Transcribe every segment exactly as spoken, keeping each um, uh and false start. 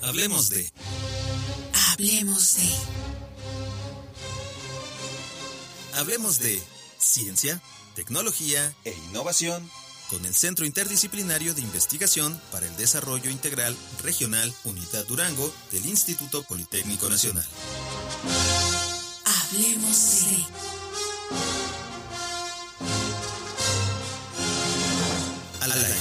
Hablemos de. Hablemos de. Hablemos de ciencia, tecnología e innovación con el Centro Interdisciplinario de Investigación para el Desarrollo Integral Regional Unidad Durango del Instituto Politécnico Nacional. Hablemos de. Al aire.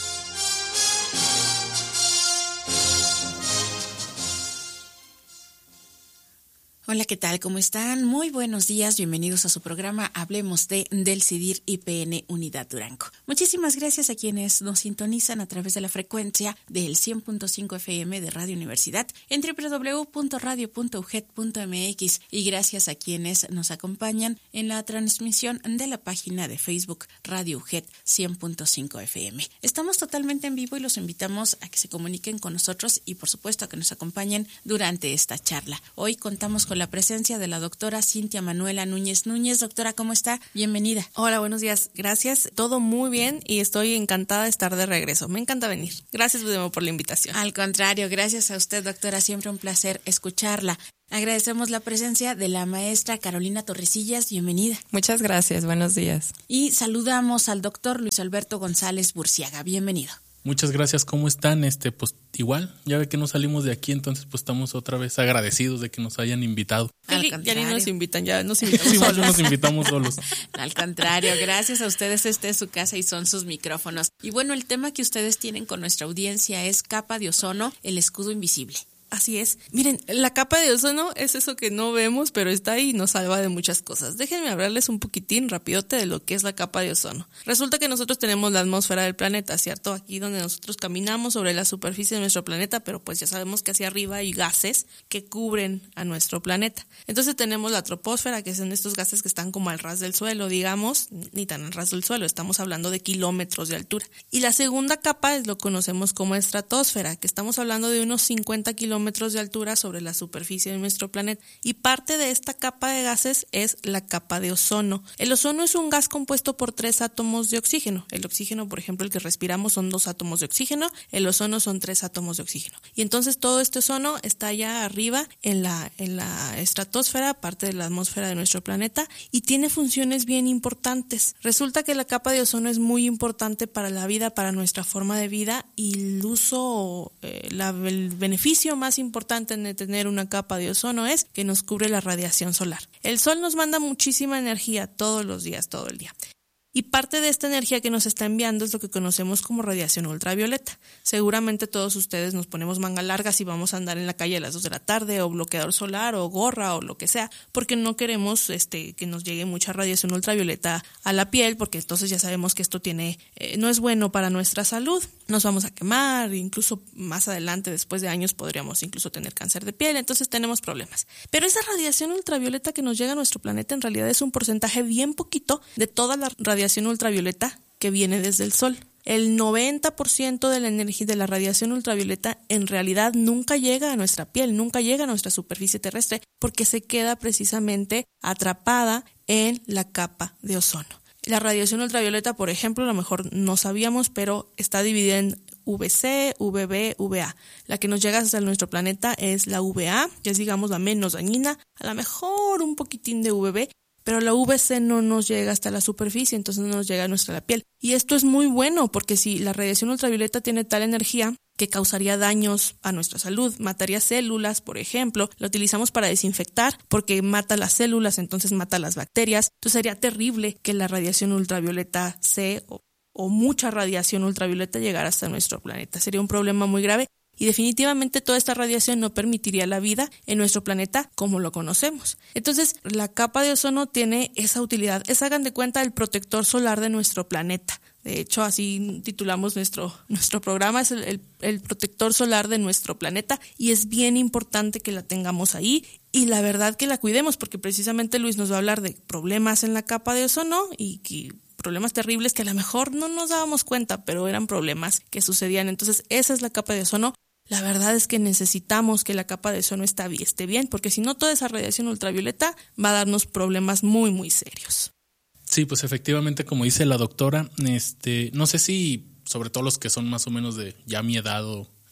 Hola, ¿qué tal? ¿Cómo están? Muy buenos días, bienvenidos a su programa Hablemos de del CIDIR I P N Unidad Durango. Muchísimas gracias a quienes nos sintonizan a través de la frecuencia del cien punto cinco F M de Radio Universidad en doble u doble u doble u punto radio punto u g e d punto m x y gracias a quienes nos acompañan en la transmisión de la página de Facebook Radio U G E D cien punto cinco F M. Estamos totalmente en vivo y los invitamos a que se comuniquen con nosotros y por supuesto a que nos acompañen durante esta charla. Hoy contamos con la presencia de la doctora Cintia Manuela Núñez Núñez. Doctora, ¿cómo está? Bienvenida. Hola, buenos días. Gracias. Todo muy bien y estoy encantada de estar de regreso. Me encanta venir. Gracias de nuevo por la invitación. Al contrario, gracias a usted, doctora. Siempre un placer escucharla. Agradecemos la presencia de la maestra Carolina Torrecillas. Bienvenida. Muchas gracias. Buenos días. Y saludamos al doctor Luis Alberto González Burciaga. Bienvenido. Muchas gracias, ¿cómo están? Este, pues igual, ya ve que no salimos de aquí, entonces pues estamos otra vez agradecidos de que nos hayan invitado. Al ya ni nos invitan, ya nos invitamos sí, solos. nos invitamos solos. Al contrario, gracias a ustedes, este es su casa y son sus micrófonos. Y bueno, el tema que ustedes tienen con nuestra audiencia es capa de ozono, el escudo invisible. Así es. Miren, la capa de ozono es eso que no vemos, pero está ahí y nos salva de muchas cosas. Déjenme hablarles un poquitín rapidote de lo que es la capa de ozono. Resulta que nosotros tenemos la atmósfera del planeta, ¿cierto? Aquí donde nosotros caminamos sobre la superficie de nuestro planeta, pero pues ya sabemos que hacia arriba hay gases que cubren a nuestro planeta. Entonces tenemos la troposfera, que son estos gases que están como al ras del suelo, digamos, ni tan al ras del suelo, estamos hablando de kilómetros de altura. Y la segunda capa es lo que conocemos como estratosfera, que estamos hablando de unos cincuenta kilómetros metros de altura sobre la superficie de nuestro planeta. Y parte de esta capa de gases es la capa de ozono. El ozono es un gas compuesto por tres átomos de oxígeno. El oxígeno, por ejemplo, el que respiramos son dos átomos de oxígeno, el ozono son tres átomos de oxígeno. Y entonces todo este ozono está allá arriba en la, en la estratosfera, parte de la atmósfera de nuestro planeta, y tiene funciones bien importantes. Resulta que la capa de ozono es muy importante para la vida, para nuestra forma de vida, y el uso, eh, la, el beneficio más importante de tener una capa de ozono es que nos cubre la radiación solar. El sol nos manda muchísima energía todos los días, todo el día. Y parte de esta energía que nos está enviando es lo que conocemos como radiación ultravioleta. Seguramente todos ustedes nos ponemos manga largas y vamos a andar en la calle a las dos de la tarde, o bloqueador solar, o gorra, o lo que sea, porque no queremos este que nos llegue mucha radiación ultravioleta a la piel, porque entonces ya sabemos que esto tiene eh, no es bueno para nuestra salud. Nos vamos a quemar, incluso más adelante, después de años, podríamos incluso tener cáncer de piel, entonces tenemos problemas. Pero esa radiación ultravioleta que nos llega a nuestro planeta en realidad es un porcentaje bien poquito de toda la radiación ultravioleta que viene desde el sol. El noventa por ciento de la energía de la radiación ultravioleta en realidad nunca llega a nuestra piel, nunca llega a nuestra superficie terrestre, porque se queda precisamente atrapada en la capa de ozono. La radiación ultravioleta, por ejemplo, a lo mejor no sabíamos, pero está dividida en U V C, U V B, U V A. La que nos llega hasta nuestro planeta es la U V A, que es, digamos, la menos dañina, a lo mejor un poquitín de U V B, pero la U V C no nos llega hasta la superficie, entonces no nos llega a nuestra piel. Y esto es muy bueno, porque si la radiación ultravioleta tiene tal energía que causaría daños a nuestra salud, mataría células, por ejemplo, la utilizamos para desinfectar porque mata las células, entonces mata las bacterias. Entonces sería terrible que la radiación ultravioleta C o, o mucha radiación ultravioleta llegara hasta nuestro planeta. Sería un problema muy grave. Y definitivamente toda esta radiación no permitiría la vida en nuestro planeta como lo conocemos. Entonces, la capa de ozono tiene esa utilidad. Es, hagan de cuenta, el protector solar de nuestro planeta. De hecho, así titulamos nuestro, nuestro programa, es el, el, el protector solar de nuestro planeta, y es bien importante que la tengamos ahí y la verdad que la cuidemos, porque precisamente Luis nos va a hablar de problemas en la capa de ozono y que problemas terribles que a lo mejor no nos dábamos cuenta, pero eran problemas que sucedían. Entonces, esa es la capa de ozono. La verdad es que necesitamos que la capa de ozono esté bien, porque si no, toda esa radiación ultravioleta va a darnos problemas muy, muy serios. Sí, pues efectivamente, como dice la doctora, este, no sé si, sobre todo los que son más o menos de ya mi edad o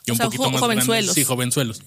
ya o un sea, poquito jo- más jovenzuelos. grandes. Sí, jovenzuelos.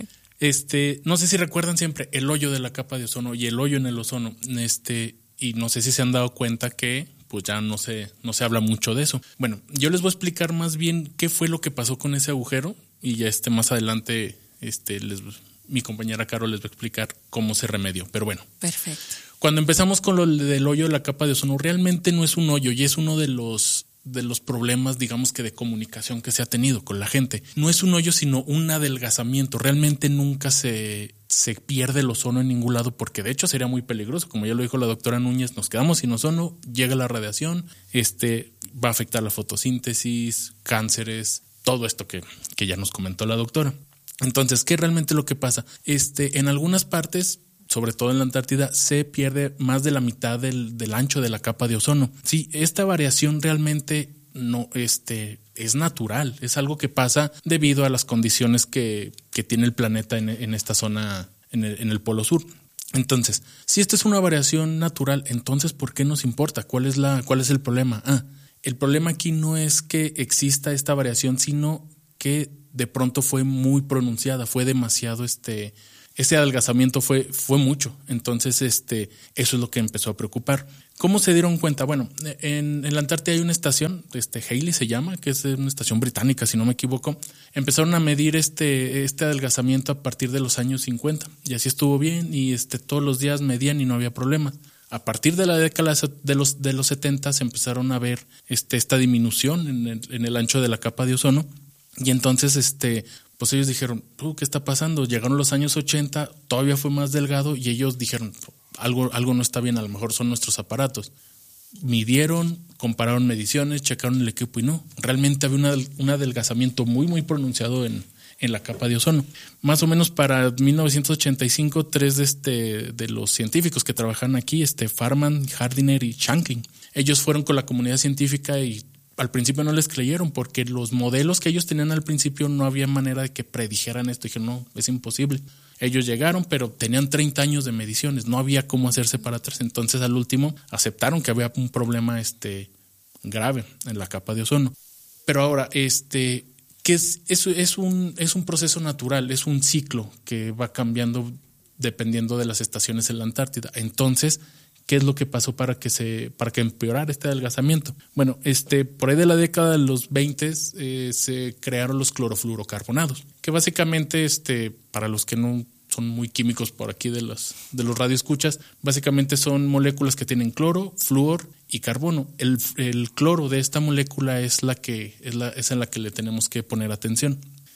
Este, no sé si recuerdan siempre el hoyo de la capa de ozono y el hoyo en el ozono. Este, y no sé si se han dado cuenta que pues ya no se, no se habla mucho de eso. Bueno, yo les voy a explicar más bien qué fue lo que pasó con ese agujero y ya este más adelante este les mi compañera Caro les va a explicar cómo se remedió. Pero bueno. Perfecto. Cuando empezamos con lo del hoyo de la capa de ozono, realmente no es un hoyo y es uno de los de los problemas, digamos que de comunicación que se ha tenido con la gente. No es un hoyo, sino un adelgazamiento. Realmente nunca se, se pierde el ozono en ningún lado, porque de hecho sería muy peligroso. Como ya lo dijo la doctora Núñez, nos quedamos sin ozono, llega la radiación, este va a afectar la fotosíntesis, cánceres, todo esto que, que ya nos comentó la doctora. Entonces, ¿qué es realmente lo que pasa? Este, en algunas partes, sobre todo en la Antártida, se pierde más de la mitad del, del ancho de la capa de ozono. Sí, esta variación realmente no este, es natural, es algo que pasa debido a las condiciones que, que tiene el planeta en, en esta zona, en el, en el Polo Sur. Entonces, si esta es una variación natural, entonces ¿por qué nos importa? ¿Cuál es la, cuál es el problema? Ah, el problema aquí no es que exista esta variación, sino que de pronto fue muy pronunciada, fue demasiado este... Ese adelgazamiento fue, fue mucho, entonces este, eso es lo que empezó a preocupar. ¿Cómo se dieron cuenta? Bueno, en, en la Antártida hay una estación, este Halley se llama, que es una estación británica, si no me equivoco. Empezaron a medir este, este adelgazamiento a partir de los años cincuenta, y así estuvo bien, y este, todos los días medían y no había problemas. A partir de la década de los, de los setenta se empezaron a ver este, esta disminución en el, en el ancho de la capa de ozono, y entonces este... pues ellos dijeron, ¿qué está pasando? Llegaron los años ochenta, todavía fue más delgado y ellos dijeron, algo, algo no está bien, a lo mejor son nuestros aparatos. Midieron, compararon mediciones, checaron el equipo y no, realmente había una, un adelgazamiento muy, muy pronunciado en, en la capa de ozono. Más o menos para mil novecientos ochenta y cinco, tres de, este, de los científicos que trabajan aquí, este Farman, Hardiner y Shanklin, ellos fueron con la comunidad científica y al principio no les creyeron porque los modelos que ellos tenían al principio no había manera de que predijeran esto. Dijeron, no, es imposible. Ellos llegaron, pero tenían treinta años de mediciones, no había cómo hacerse para atrás. Entonces al último aceptaron que había un problema este, grave en la capa de ozono. Pero ahora, este, ¿qué es? Es, es, un, es un proceso natural, es un ciclo que va cambiando dependiendo de las estaciones en la Antártida. Entonces, ¿qué es lo que pasó para que se para que empeorara este adelgazamiento? Bueno, este por ahí de la década de los veinte eh, se crearon los clorofluorocarbonados, que básicamente, este para los que no son muy químicos por aquí de los de los radioescuchas, básicamente son moléculas que tienen cloro, flúor y carbono. El, el cloro de esta molécula es la que es la es en la que le tenemos que poner atención.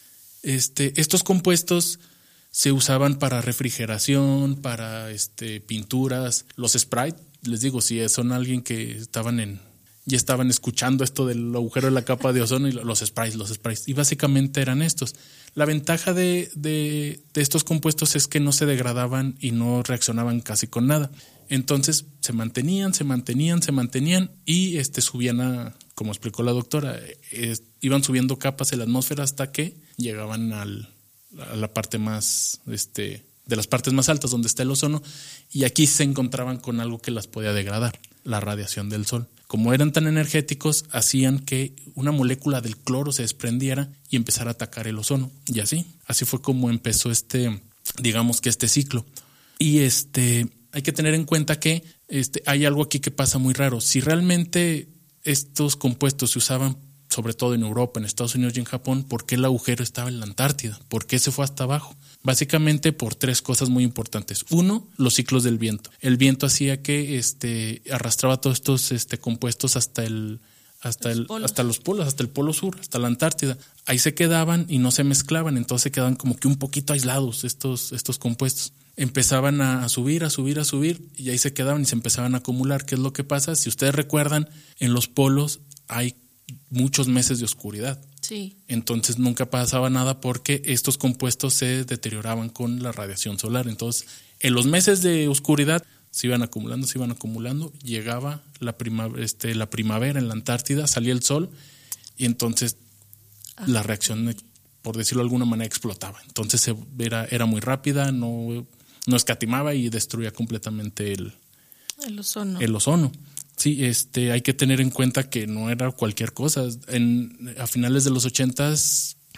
Este estos compuestos se usaban para refrigeración, para este pinturas, los Sprite. Les digo, si son alguien que estaban en ya estaban escuchando esto del agujero de la capa de ozono, y los sprays, los sprays. Y básicamente eran estos. La ventaja de, de, de estos compuestos es que no se degradaban y no reaccionaban casi con nada. Entonces se mantenían, se mantenían, se mantenían y este subían a, como explicó la doctora, eh, iban subiendo capas en la atmósfera hasta que llegaban al a la parte más, este, de las partes más altas donde está el ozono, y aquí se encontraban con algo que las podía degradar, la radiación del sol. Como eran tan energéticos, hacían que una molécula del cloro se desprendiera y empezara a atacar el ozono, y así, así fue como empezó este, digamos que este ciclo. Y este, hay que tener en cuenta que este, hay algo aquí que pasa muy raro. Si realmente estos compuestos se usaban sobre todo en Europa, en Estados Unidos y en Japón, ¿por qué el agujero estaba en la Antártida? ¿Por qué se fue hasta abajo? Básicamente por tres cosas muy importantes. Uno, los ciclos del viento. El viento hacía que este, arrastraba todos estos este, compuestos hasta el, hasta, el, hasta los polos, hasta el polo sur, hasta la Antártida. Ahí se quedaban y no se mezclaban, entonces quedaban como que un poquito aislados estos, estos compuestos. Empezaban a subir, a subir, a subir, y ahí se quedaban y se empezaban a acumular. ¿Qué es lo que pasa? Si ustedes recuerdan, en los polos hay muchos meses de oscuridad. Sí. Entonces nunca pasaba nada porque estos compuestos se deterioraban con la radiación solar. Entonces, en los meses de oscuridad se iban acumulando, se iban acumulando. Llegaba la, prima, este, la primavera en la Antártida, salía el sol y entonces ah. la reacción, por decirlo de alguna manera, explotaba. Entonces se, era, era muy rápida, no, no escatimaba y destruía completamente el, el ozono. El ozono. Sí, este, hay que tener en cuenta que no era cualquier cosa. En, a finales de los ochentas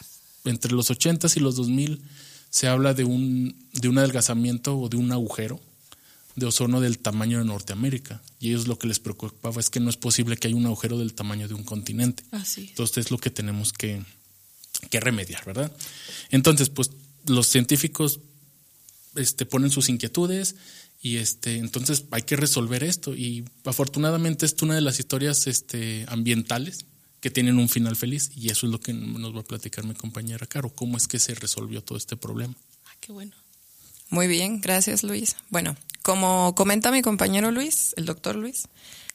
entre los ochentas y los dos mil se habla de un, de un adelgazamiento o de un agujero de ozono del tamaño de Norteamérica. Y ellos lo que les preocupaba es que no es posible que haya un agujero del tamaño de un continente. Así es. Entonces es lo que tenemos que, que remediar, ¿verdad? Entonces, pues los científicos este, ponen sus inquietudes y este, entonces hay que resolver esto. Y afortunadamente es una de las historias este, ambientales que tienen un final feliz, y eso es lo que nos va a platicar mi compañera Caro, cómo es que se resolvió todo este problema. Ah, qué bueno. Muy bien, gracias Luis. Bueno, como comenta mi compañero Luis, el doctor Luis,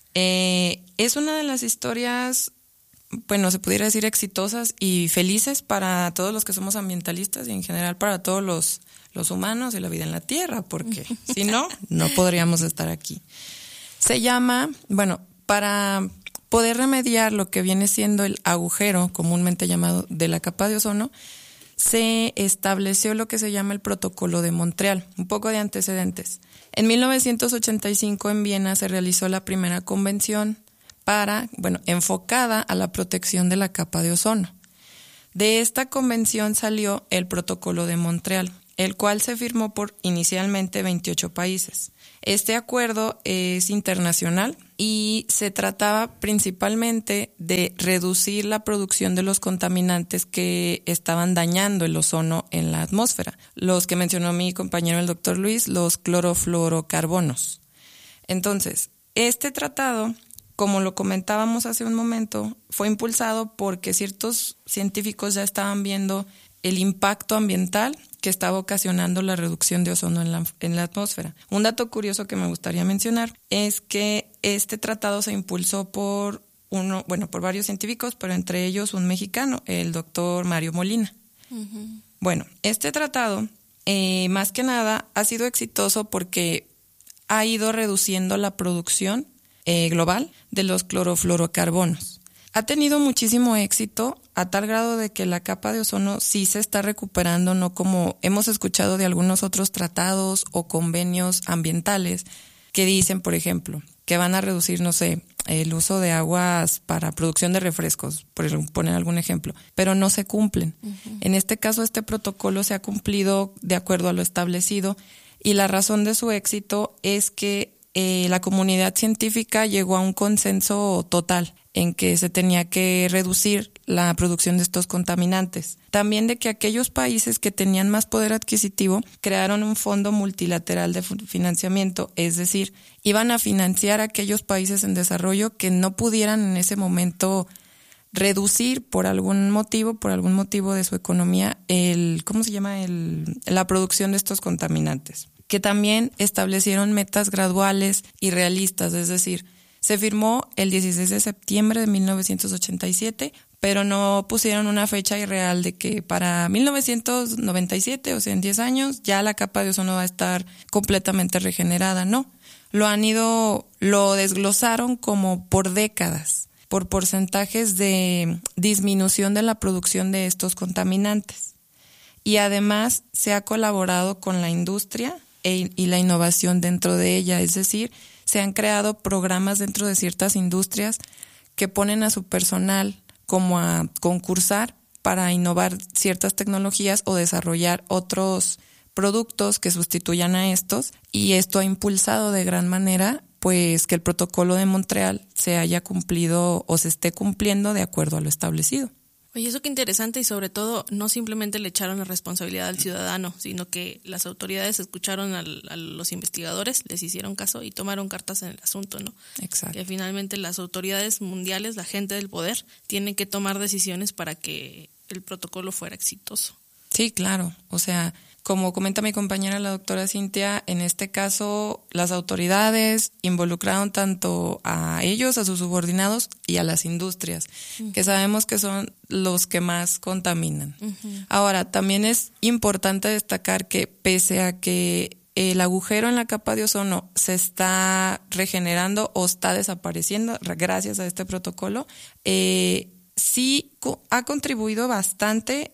eh, es una de las historias, bueno, se pudiera decir exitosas y felices para todos los que somos ambientalistas y en general para todos los, los humanos y la vida en la Tierra, porque si no, no podríamos estar aquí. Se llama, bueno, para poder remediar lo que viene siendo el agujero comúnmente llamado de la capa de ozono, se estableció lo que se llama el Protocolo de Montreal. Un poco de antecedentes. En mil novecientos ochenta y cinco en Viena se realizó la primera convención para, bueno, enfocada a la protección de la capa de ozono. De esta convención salió el Protocolo de Montreal, el cual se firmó por inicialmente veintiocho países. Este acuerdo es internacional y se trataba principalmente de reducir la producción de los contaminantes que estaban dañando el ozono en la atmósfera. Los que mencionó mi compañero el doctor Luis, los clorofluorocarbonos. Entonces, este tratado, como lo comentábamos hace un momento, fue impulsado porque ciertos científicos ya estaban viendo el impacto ambiental que estaba ocasionando la reducción de ozono en la, en la atmósfera. Un dato curioso que me gustaría mencionar es que este tratado se impulsó por uno, bueno, por varios científicos, pero entre ellos un mexicano, el doctor Mario Molina. Uh-huh. Bueno, este tratado, eh, más que nada, ha sido exitoso porque ha ido reduciendo la producción eh, global de los clorofluorocarbonos. Ha tenido muchísimo éxito a tal grado de que la capa de ozono sí se está recuperando, no como hemos escuchado de algunos otros tratados o convenios ambientales que dicen, por ejemplo, que van a reducir, no sé, el uso de aguas para producción de refrescos, por poner algún ejemplo, pero no se cumplen. Uh-huh. En este caso, este protocolo se ha cumplido de acuerdo a lo establecido y la razón de su éxito es que eh, la comunidad científica llegó a un consenso total en que se tenía que reducir la producción de estos contaminantes. También de que aquellos países que tenían más poder adquisitivo crearon un fondo multilateral de financiamiento, es decir, iban a financiar a aquellos países en desarrollo que no pudieran en ese momento reducir por algún motivo, por algún motivo de su economía, el, ¿cómo se llama? El, la producción de estos contaminantes. Que también establecieron metas graduales y realistas, es decir, se firmó el dieciséis de septiembre de mil novecientos ochenta y siete, pero no pusieron una fecha irreal de que para mil novecientos noventa y siete, o sea, en diez años, ya la capa de ozono va a estar completamente regenerada. No, lo han ido, lo desglosaron como por décadas, por porcentajes de disminución de la producción de estos contaminantes. Y además se ha colaborado con la industria e, y la innovación dentro de ella, es decir, se han creado programas dentro de ciertas industrias que ponen a su personal como a concursar para innovar ciertas tecnologías o desarrollar otros productos que sustituyan a estos, y esto ha impulsado de gran manera pues que el Protocolo de Montreal se haya cumplido o se esté cumpliendo de acuerdo a lo establecido. Oye, eso qué interesante, y sobre todo no simplemente le echaron la responsabilidad al ciudadano, sino que las autoridades escucharon al, a los investigadores, les hicieron caso y tomaron cartas en el asunto, ¿no? Exacto. Que finalmente las autoridades mundiales, la gente del poder, tienen que tomar decisiones para que el protocolo fuera exitoso. Sí, claro. O sea, como comenta mi compañera la doctora Cintia, en este caso las autoridades involucraron tanto a ellos, a sus subordinados y a las industrias, uh-huh. que sabemos que son los que más contaminan. Uh-huh. Ahora, también es importante destacar que pese a que el agujero en la capa de ozono se está regenerando o está desapareciendo gracias a este protocolo, eh, sí co- ha contribuido bastante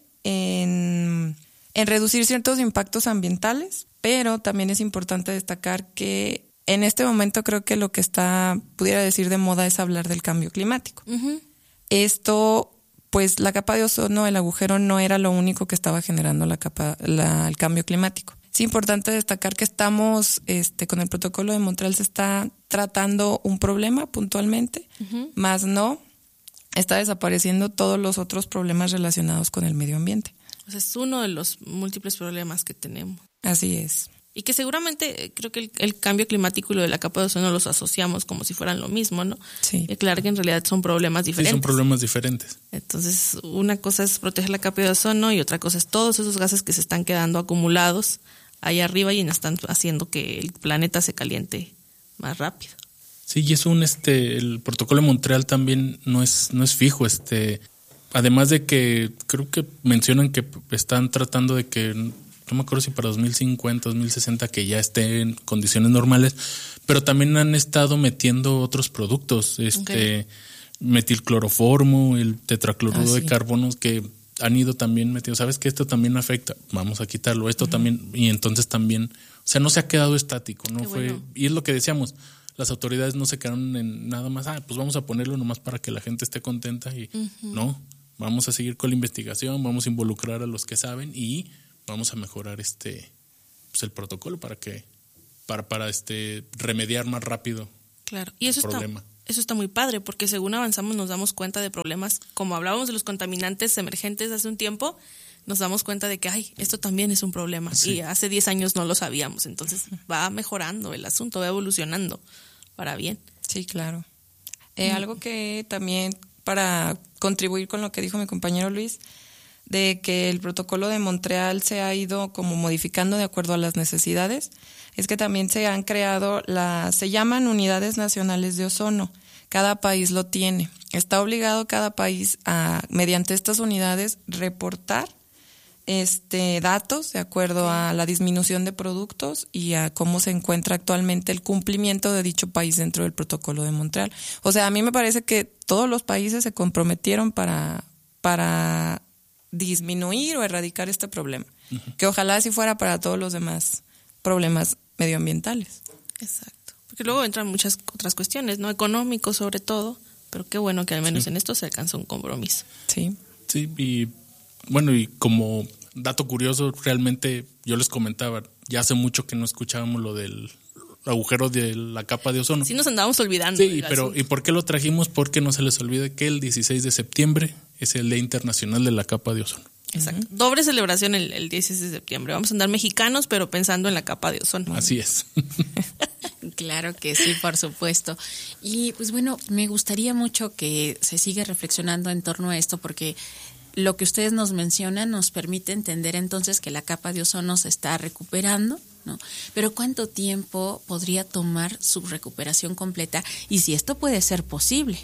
en... en reducir ciertos impactos ambientales, pero también es importante destacar que en este momento creo que lo que está, pudiera decir, de moda es hablar del cambio climático. Uh-huh. Esto pues la capa de ozono, el agujero, no era lo único que estaba generando la capa, la, el cambio climático. Es importante destacar que estamos, este, con el protocolo de Montreal se está tratando un problema puntualmente, uh-huh. más no está desapareciendo todos los otros problemas relacionados con el medio ambiente. O sea, es uno de los múltiples problemas que tenemos. Así es. Y que seguramente creo que el, el cambio climático y lo de la capa de ozono los asociamos como si fueran lo mismo, ¿no? Sí. Y claro que en realidad son problemas diferentes. Sí, son problemas diferentes. Entonces, una cosa es proteger la capa de ozono y otra cosa es todos esos gases que se están quedando acumulados ahí arriba y están haciendo que el planeta se caliente más rápido. Sí, y es un este el protocolo de Montreal también no es no es fijo, este además de que creo que mencionan que están tratando de que no me acuerdo si para dos mil cincuenta, dos mil sesenta que ya esté en condiciones normales, pero también han estado metiendo otros productos, este okay. metilcloroformo, el tetracloruro ah, sí. de carbono que han ido también metiendo, ¿sabes que esto también afecta? Vamos a quitarlo, esto uh-huh. también, y entonces también, o sea, no se ha quedado estático, no Qué fue, bueno. Y es lo que decíamos, las autoridades no se quedaron en nada más, ah, pues vamos a ponerlo nomás para que la gente esté contenta y uh-huh. no, vamos a seguir con la investigación, vamos a involucrar a los que saben y vamos a mejorar este pues el protocolo para que para para este remediar más rápido. Claro, y eso el problema. Está, eso está muy padre porque según avanzamos nos damos cuenta de problemas, como hablábamos de los contaminantes emergentes hace un tiempo, nos damos cuenta de que ay, esto también es un problema sí. y hace diez años no lo sabíamos, entonces va mejorando el asunto, va evolucionando para bien. Sí, claro. Eh, mm. Algo que también para contribuir con lo que dijo mi compañero Luis, de que el protocolo de Montreal se ha ido como modificando de acuerdo a las necesidades, es que también se han creado, las, se llaman unidades nacionales de ozono. Cada país lo tiene. Está obligado cada país a, mediante estas unidades, reportar este datos de acuerdo a la disminución de productos y a cómo se encuentra actualmente el cumplimiento de dicho país dentro del protocolo de Montreal. O sea, a mí me parece que todos los países se comprometieron para, para disminuir o erradicar este problema. Uh-huh. Que ojalá así fuera para todos los demás problemas medioambientales. Exacto. Porque luego entran muchas otras cuestiones, ¿no? Económicos sobre todo, pero qué bueno que al menos sí. en esto se alcanzó un compromiso. Sí. Sí, y bueno, y como dato curioso, realmente yo les comentaba, ya hace mucho que no escuchábamos lo del agujero de la capa de ozono. Sí, nos andábamos olvidando. Sí, pero asunto. ¿Y por qué lo trajimos? Porque no se les olvide que el dieciséis de septiembre es el Día Internacional de la Capa de Ozono. Exacto. Uh-huh. Doble celebración el, el dieciséis de septiembre. Vamos a andar mexicanos, pero pensando en la capa de ozono. Así es. Claro que sí, por supuesto. Y pues bueno, me gustaría mucho que se siga reflexionando en torno a esto, porque lo que ustedes nos mencionan nos permite entender entonces que la capa de ozono se está recuperando, ¿no? Pero ¿cuánto tiempo podría tomar su recuperación completa y si esto puede ser posible?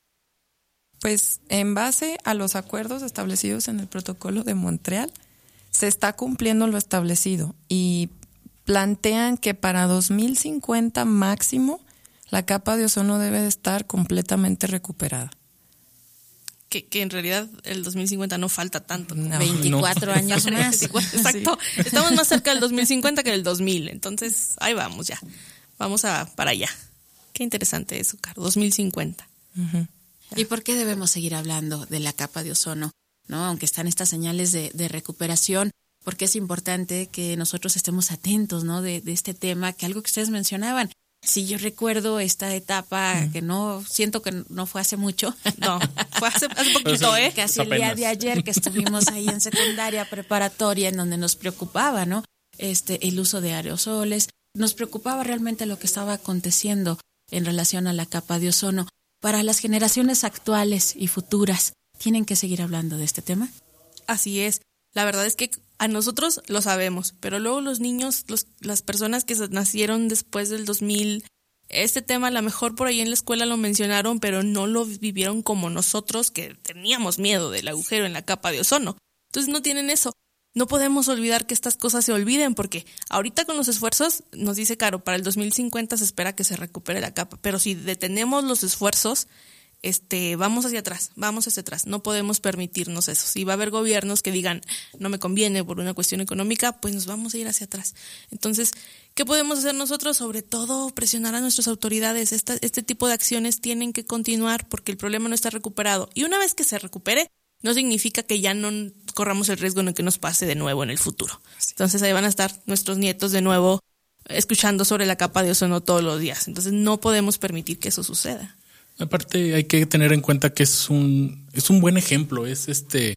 Pues en base a los acuerdos establecidos en el protocolo de Montreal, se está cumpliendo lo establecido y plantean que para dos mil cincuenta máximo la capa de ozono debe de estar completamente recuperada. Que, que en realidad el dos mil cincuenta no falta tanto. No, veinticuatro no. años más. Exacto. Sí. Estamos más cerca del dos mil cincuenta que del dos mil. Entonces, ahí vamos ya. Vamos a para allá. Qué interesante eso, Caro. dos mil cincuenta. Uh-huh. ¿Y por qué debemos seguir hablando de la capa de ozono? ¿No? Aunque están estas señales de, de recuperación, porque es importante que nosotros estemos atentos, ¿no? De, de este tema, que algo que ustedes mencionaban. Si yo recuerdo esta etapa mm. que no, siento que no fue hace mucho. No, fue hace, hace poquito, ¿eh? Casi el día de ayer que estuvimos ahí en secundaria preparatoria, en donde nos preocupaba, ¿no? Este, el uso de aerosoles. Nos preocupaba realmente lo que estaba aconteciendo en relación a la capa de ozono. Para las generaciones actuales y futuras, ¿tienen que seguir hablando de este tema? Así es. La verdad es que a nosotros lo sabemos, pero luego los niños, los, las personas que nacieron después del dos mil, este tema a lo mejor por ahí en la escuela lo mencionaron, pero no lo vivieron como nosotros, que teníamos miedo del agujero en la capa de ozono. Entonces no tienen eso. No podemos olvidar que estas cosas se olviden, porque ahorita con los esfuerzos, nos dice Caro, para el dos mil cincuenta se espera que se recupere la capa, pero si detenemos los esfuerzos, este, vamos hacia atrás, vamos hacia atrás, no podemos permitirnos eso. Si va a haber gobiernos que digan, no me conviene por una cuestión económica, pues nos vamos a ir hacia atrás. Entonces, ¿qué podemos hacer nosotros? Sobre todo presionar a nuestras autoridades. Esta, este tipo de acciones tienen que continuar porque el problema no está recuperado. Y una vez que se recupere, no significa que ya no corramos el riesgo de que nos pase de nuevo en el futuro. Entonces ahí van a estar nuestros nietos de nuevo escuchando sobre la capa de ozono todos los días. Entonces no podemos permitir que eso suceda. Aparte hay que tener en cuenta que es un es un buen ejemplo, es este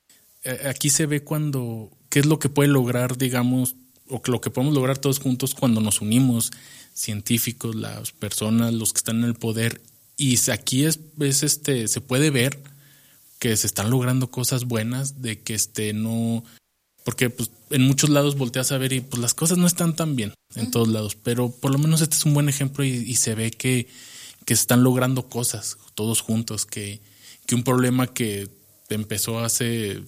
aquí se ve cuando qué es lo que puede lograr, digamos, o lo que podemos lograr todos juntos cuando nos unimos, científicos, las personas, los que están en el poder, y aquí es, es este se puede ver que se están logrando cosas buenas, de que este no, porque pues en muchos lados volteas a ver y pues las cosas no están tan bien en uh-huh. todos lados, pero por lo menos este es un buen ejemplo y, y se ve que, que se están logrando cosas todos juntos, que, que un problema que empezó hace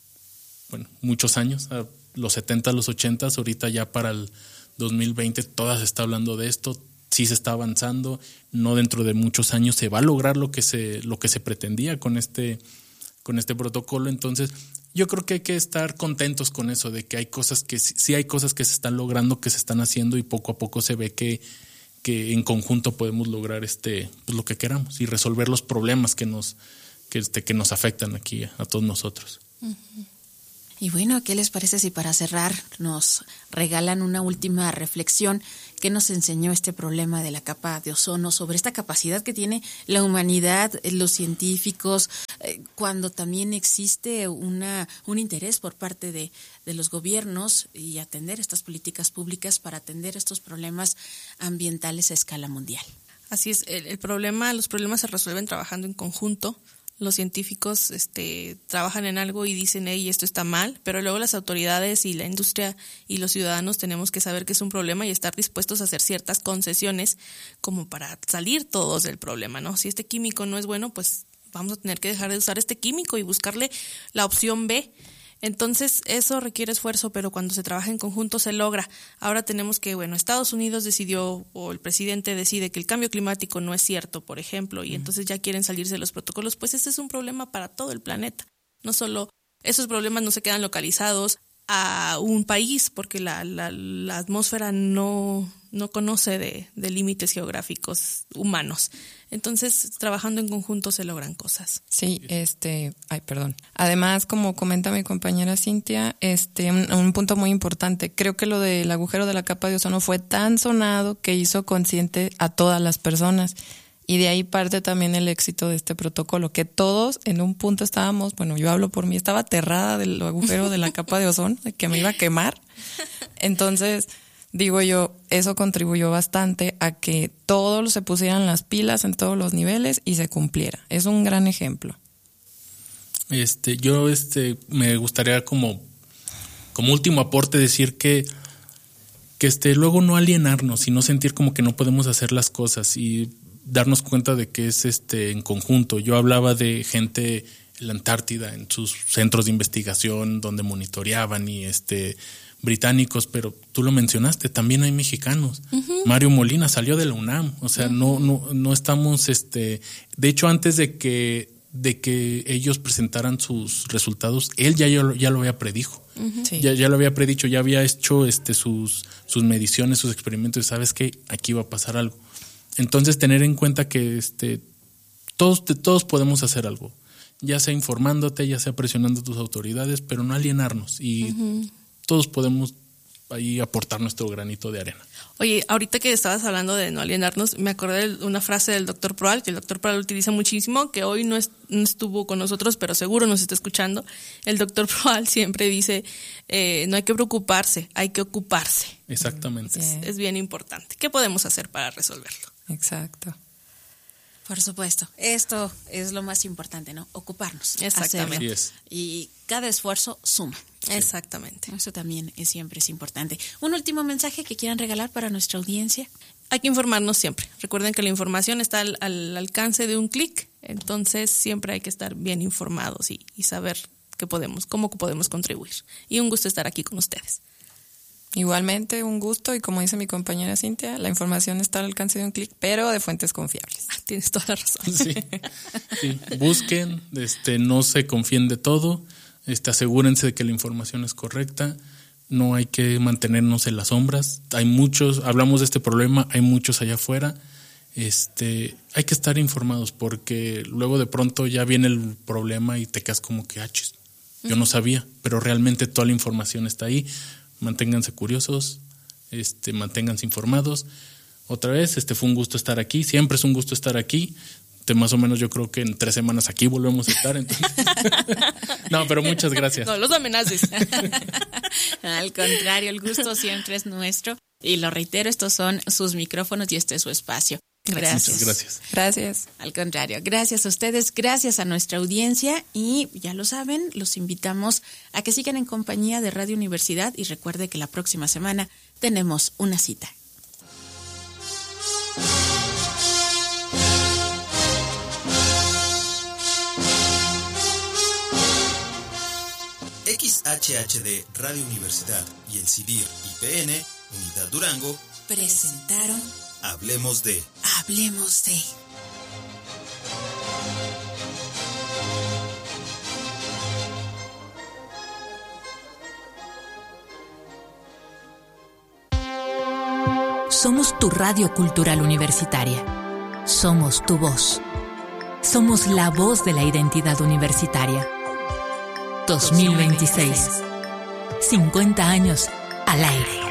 bueno muchos años, a los setenta, los ochenta, ahorita ya para el dos mil veinte todas se está hablando de esto, sí se está avanzando, no dentro de muchos años se va a lograr lo que se, lo que se pretendía con este con este protocolo. Entonces yo creo que hay que estar contentos con eso, de que hay cosas que sí hay cosas que se están logrando, que se están haciendo, y poco a poco se ve que, que en conjunto podemos lograr este pues lo que queramos y resolver los problemas que nos que este que nos afectan aquí a, a todos nosotros. Uh-huh. Y bueno, ¿qué les parece si para cerrar nos regalan una última reflexión? ¿Qué nos enseñó este problema de la capa de ozono sobre esta capacidad que tiene la humanidad, los científicos, eh, cuando también existe una un interés por parte de, de los gobiernos y atender estas políticas públicas para atender estos problemas ambientales a escala mundial? Así es, el, el problema, los problemas se resuelven trabajando en conjunto. Los científicos este, trabajan en algo y dicen, hey, esto está mal, pero luego las autoridades y la industria y los ciudadanos tenemos que saber que es un problema y estar dispuestos a hacer ciertas concesiones como para salir todos del problema, ¿no? Si este químico no es bueno, pues vamos a tener que dejar de usar este químico y buscarle la opción B. Entonces eso requiere esfuerzo, pero cuando se trabaja en conjunto se logra. Ahora tenemos que, bueno, Estados Unidos decidió, o el presidente decide que el cambio climático no es cierto, por ejemplo, y mm. entonces ya quieren salirse de los protocolos, pues ese es un problema para todo el planeta. No solo, esos problemas no se quedan localizados a un país, porque la, la, la atmósfera no, no conoce de, de límites geográficos humanos. Entonces, trabajando en conjunto se logran cosas. Sí, este, ay, perdón. Además, como comenta mi compañera Cintia, este, un, un punto muy importante. Creo que lo del agujero de la capa de ozono fue tan sonado que hizo consciente a todas las personas. Y de ahí parte también el éxito de este protocolo, que todos en un punto estábamos, bueno, yo hablo por mí, estaba aterrada del agujero de la capa de ozono, de que me iba a quemar. Entonces, digo yo, eso contribuyó bastante a que todos se pusieran las pilas en todos los niveles y se cumpliera. Es un gran ejemplo. Este, yo este me gustaría como, como último aporte decir que, que este, luego no alienarnos y no sentir como que no podemos hacer las cosas y darnos cuenta de que es este en conjunto. Yo hablaba de gente en la Antártida, en sus centros de investigación donde monitoreaban y este británicos, pero tú lo mencionaste, también hay mexicanos. Uh-huh. Mario Molina salió de la UNAM, o sea, uh-huh. no no no estamos este de hecho antes de que de que ellos presentaran sus resultados, él ya ya, ya lo había predijo. Uh-huh. Sí. Ya ya lo había predicho, ya había hecho este sus sus mediciones, sus experimentos, y sabes que aquí va a pasar algo. Entonces, tener en cuenta que este todos todos podemos hacer algo, ya sea informándote, ya sea presionando a tus autoridades, pero no alienarnos y uh-huh. todos podemos ahí aportar nuestro granito de arena. Oye, ahorita que estabas hablando de no alienarnos, me acordé de una frase del doctor Proal, que el doctor Proal utiliza muchísimo, que hoy no, es, no estuvo con nosotros, pero seguro nos está escuchando. El doctor Proal siempre dice, eh, no hay que preocuparse, hay que ocuparse. Exactamente. Es, es bien importante. ¿Qué podemos hacer para resolverlo? Exacto. Por supuesto, esto es lo más importante, ¿no? Ocuparnos. Exactamente. Así es. Y cada esfuerzo suma. Sí. Exactamente. Eso también es, siempre es importante. Un último mensaje que quieran regalar para nuestra audiencia. Hay que informarnos siempre. Recuerden que la información está al, al alcance de un clic, entonces siempre hay que estar bien informados y, y saber qué podemos, cómo podemos contribuir. Y un gusto estar aquí con ustedes. Igualmente, un gusto, y como dice mi compañera Cintia, la información está al alcance de un clic, pero de fuentes confiables. Ah, tienes toda la razón. Sí, sí. Busquen, este, no se confíen de todo, este, asegúrense de que la información es correcta, no hay que mantenernos en las sombras. Hay muchos, hablamos de este problema, hay muchos allá afuera, este, hay que estar informados porque luego de pronto ya viene el problema y te quedas como que, ah, chis, yo no sabía, pero realmente toda la información está ahí. Manténganse curiosos, este, manténganse informados. Otra vez, este fue un gusto estar aquí, siempre es un gusto estar aquí. De más o menos yo creo que en tres semanas aquí volvemos a estar. Entonces. No, pero muchas gracias. No los amenaces. Al contrario, el gusto siempre es nuestro. Y lo reitero, estos son sus micrófonos y este es su espacio. Gracias. Muchas gracias. Gracias. Al contrario, gracias a ustedes, gracias a nuestra audiencia y ya lo saben, los invitamos a que sigan en compañía de Radio Universidad y recuerde que la próxima semana tenemos una cita. X H H D Radio Universidad y el C I D I R I P N Unidad Durango presentaron Hablemos de. Hablemos de. Somos tu radio cultural universitaria. Somos tu voz. Somos la voz de la identidad universitaria. dos mil veintiséis. cincuenta años al aire.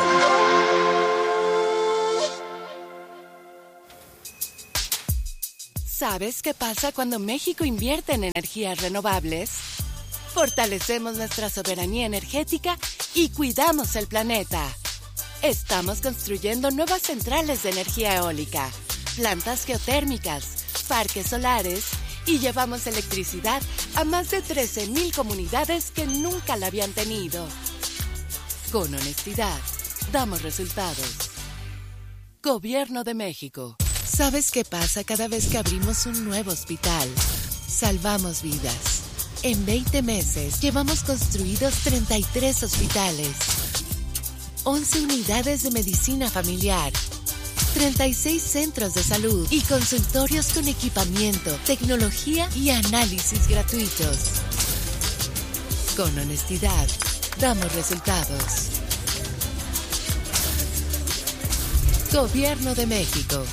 ¿Sabes qué pasa cuando México invierte en energías renovables? Fortalecemos nuestra soberanía energética y cuidamos el planeta. Estamos construyendo nuevas centrales de energía eólica, plantas geotérmicas, parques solares y llevamos electricidad a más de trece mil comunidades que nunca la habían tenido. Con honestidad, damos resultados. Gobierno de México. ¿Sabes qué pasa cada vez que abrimos un nuevo hospital? Salvamos vidas. En veinte meses llevamos construidos treinta y tres hospitales, once unidades de medicina familiar, treinta y seis centros de salud y consultorios con equipamiento, tecnología y análisis gratuitos. Con honestidad, damos resultados. Gobierno de México.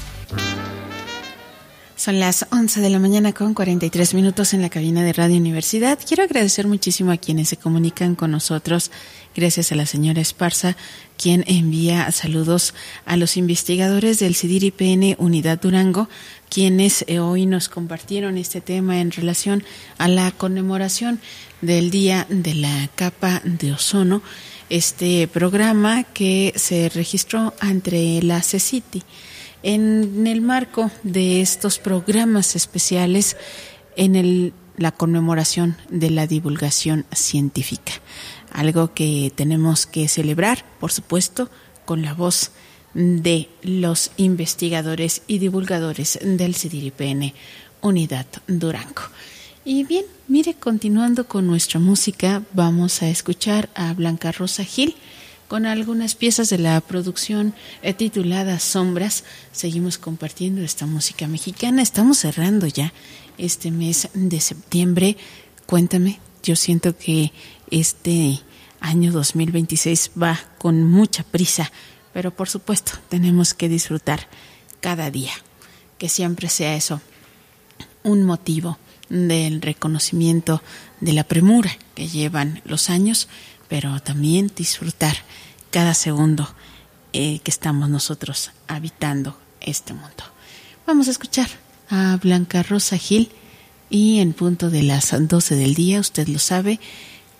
Son las once de la mañana con cuarenta y tres minutos en la cabina de Radio Universidad. Quiero agradecer muchísimo a quienes se comunican con nosotros. Gracias a la señora Esparza, quien envía saludos a los investigadores del C I D I R I P N Unidad Durango, quienes eh, hoy nos compartieron este tema en relación a la conmemoración del Día de la Capa de Ozono, este programa que se registró ante la CECITI. En el marco de estos programas especiales, en el, la conmemoración de la divulgación científica, algo que tenemos que celebrar, por supuesto, con la voz de los investigadores y divulgadores del C I D I R I P N Unidad Durango. Y bien, mire, continuando con nuestra música, vamos a escuchar a Blanca Rosa Gil con algunas piezas de la producción eh, titulada Sombras. Seguimos compartiendo esta música mexicana. Estamos cerrando ya este mes de septiembre. Cuéntame, yo siento que este año dos mil veintiséis va con mucha prisa, pero por supuesto tenemos que disfrutar cada día. Que siempre sea eso un motivo del reconocimiento de la premura que llevan los años, pero también disfrutar cada segundo eh, que estamos nosotros habitando este mundo. Vamos a escuchar a Blanca Rosa Gil y en punto de las doce del día, usted lo sabe,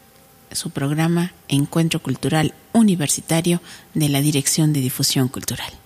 su programa Encuentro Cultural Universitario de la Dirección de Difusión Cultural.